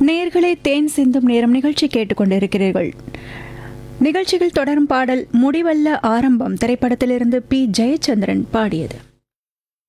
நேயர்களே, தேன் சிந்தும் நேரம் நிகழ்ச்சி கேட்டுக்கொண்டிருக்கிறீர்கள். நிகழ்ச்சிகள் தொடரும் பாடல் முடிவல்ல ஆரம்பம் திரைப்படத்திலிருந்து பி ஜெயச்சந்திரன் பாடியது.